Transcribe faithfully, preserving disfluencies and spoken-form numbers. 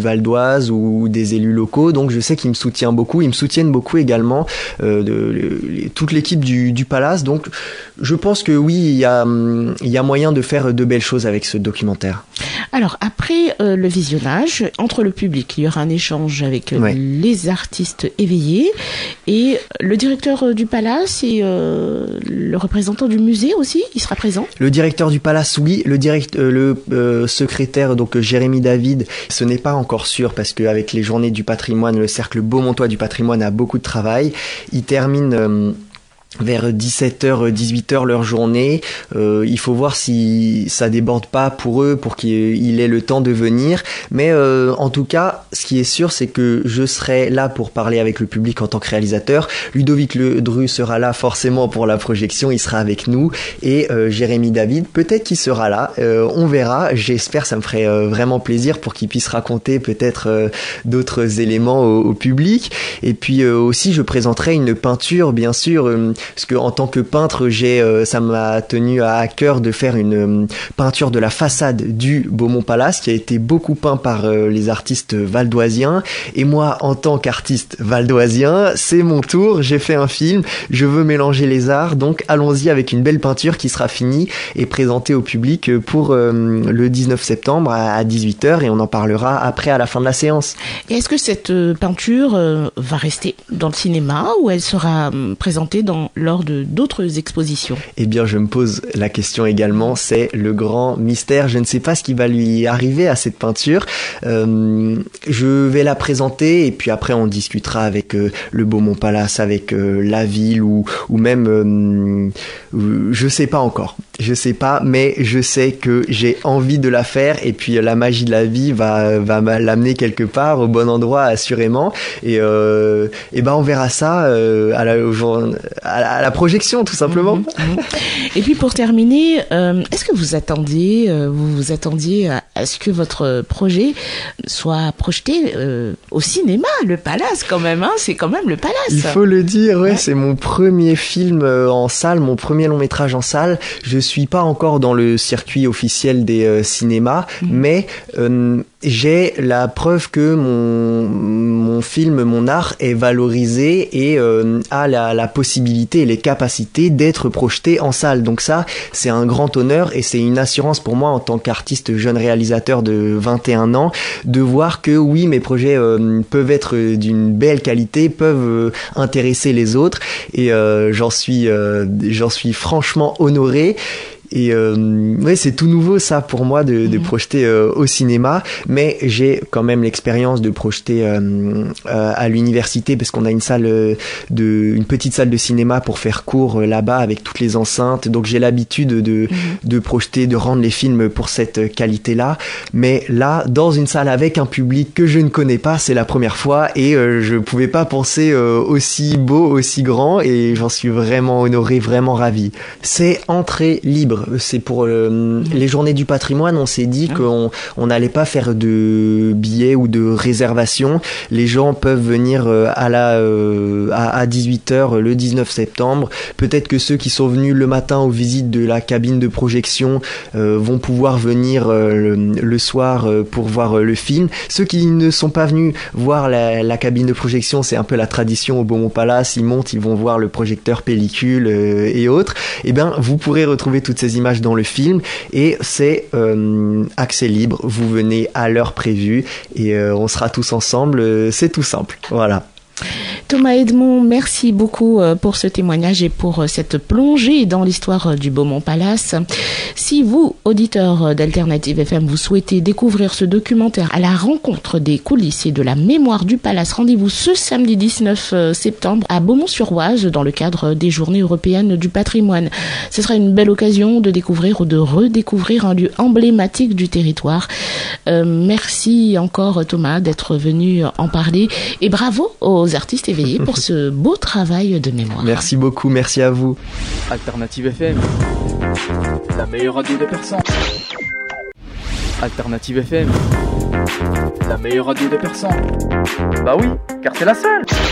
Val d'Oise ou des élus locaux, donc je sais qu'il me soutient beaucoup, ils me soutiennent beaucoup également, euh, de, de, toute l'équipe du, du Palace, donc je pense que oui, il y a, il y a moyen de faire de belles choses avec ce documentaire. Alors après euh, le visionnage, entre le public, il y aura un échange avec euh, ouais. les artistes éveillés et le directeur du Palace et euh, le représentant du musée aussi, il sera présent. Le directeur du Palace, oui, le, direct, euh, le euh, secrétaire, donc Jérémy David, ce n'est pas encore sûr parce qu'avec les journées du patrimoine, le cercle beaumontois du patrimoine a beaucoup de travail. Il termine... Euh, vers dix-sept heures, dix-huit heures leur journée. Euh, il faut voir si ça déborde pas pour eux, pour qu'il ait le temps de venir. Mais euh, en tout cas, ce qui est sûr, c'est que je serai là pour parler avec le public en tant que réalisateur. Ludovic Ledru sera là forcément pour la projection, il sera avec nous. Et euh, Jérémy David, peut-être qu'il sera là. Euh, on verra. J'espère, ça me ferait euh, vraiment plaisir pour qu'il puisse raconter peut-être euh, d'autres éléments au, au public. Et puis euh, aussi, je présenterai une peinture, bien sûr. Euh, Parce que en tant que peintre, j'ai, euh, ça m'a tenu à cœur de faire une euh, peinture de la façade du Beaumont Palace qui a été beaucoup peint par euh, les artistes valdoisiens. Et moi, en tant qu'artiste valdoisien, c'est mon tour. J'ai fait un film. Je veux mélanger les arts. Donc, allons-y avec une belle peinture qui sera finie et présentée au public pour euh, le dix-neuf septembre à dix-huit heures. Et on en parlera après à la fin de la séance. Et est-ce que cette peinture euh, va rester dans le cinéma ou elle sera euh, présentée dans lors de d'autres expositions? Eh bien, je me pose la question également, c'est le grand mystère. Je ne sais pas ce qui va lui arriver à cette peinture. Euh, je vais la présenter et puis après on discutera avec euh, le Beaumont Palace, avec euh, la ville ou, ou même... Euh, je sais pas encore. Je sais pas, mais je sais que j'ai envie de la faire et puis la magie de la vie va, va l'amener quelque part, au bon endroit assurément. Et, euh, et ben on verra ça euh, à, la, au jour, à, la, à la projection tout simplement. Mmh, mmh. Et puis pour terminer, euh, est-ce que vous attendiez, euh, vous vous attendiez à, à ce que votre projet soit projeté euh, au cinéma, le Palace quand même, hein, c'est quand même le Palace. Il faut le dire, ouais, ouais. C'est mon premier film euh, en salle, mon premier long métrage en salle. Je suis pas encore dans le circuit officiel des euh, cinémas, mmh. mais euh, j'ai la preuve que mon, mon film, mon art est valorisé et euh, a la, la possibilité et les capacités d'être projeté en salle. Donc ça, c'est un grand honneur et c'est une assurance pour moi en tant qu'artiste jeune réalisateur de vingt et un ans de voir que oui, mes projets euh, peuvent être d'une belle qualité, peuvent euh, intéresser les autres et euh, j'en suis, euh, j'en suis franchement honoré. Et euh, ouais, c'est tout nouveau ça pour moi de, de mmh. projeter euh, au cinéma, mais j'ai quand même l'expérience de projeter euh, euh, à l'université parce qu'on a une salle de, une petite salle de cinéma pour faire cours euh, là-bas avec toutes les enceintes. Donc j'ai l'habitude de, mmh. de projeter, de rendre les films pour cette qualité-là. Mais là, dans une salle avec un public que je ne connais pas, c'est la première fois et euh, je pouvais pas penser euh, aussi beau, aussi grand et j'en suis vraiment honoré, vraiment ravi. C'est entrée libre. C'est pour euh, les journées du patrimoine, on s'est dit qu'on on n'allait pas faire de billets ou de réservations. Les gens peuvent venir euh, à, la, euh, à, à dix-huit heures le dix-neuf septembre. Peut-être que ceux qui sont venus le matin aux visites de la cabine de projection euh, vont pouvoir venir euh, le, le soir euh, pour voir euh, le film. Ceux qui ne sont pas venus voir la, la cabine de projection, c'est un peu la tradition au Beaumont Palace. Ils montent, ils vont voir le projecteur pellicule euh, et autres. Eh bien, vous pourrez retrouver toutes ces images dans le film et c'est euh, accès libre, vous venez à l'heure prévue et euh, on sera tous ensemble, euh, c'est tout simple, voilà. Thomas Edmond, merci beaucoup pour ce témoignage et pour cette plongée dans l'histoire du Beaumont Palace. Si vous, auditeurs d'Alternative F M, vous souhaitez découvrir ce documentaire à la rencontre des coulisses et de la mémoire du Palace, rendez-vous ce samedi dix-neuf septembre à Beaumont-sur-Oise dans le cadre des Journées européennes du patrimoine. Ce sera une belle occasion de découvrir ou de redécouvrir un lieu emblématique du territoire. Euh, merci encore Thomas d'être venu en parler et bravo aux artistes éveillés pour ce beau travail de mémoire. Merci beaucoup, merci à vous. Alternative F M, la meilleure radio de Persan. Alternative F M, la meilleure radio de Persan. Bah oui, car c'est la seule.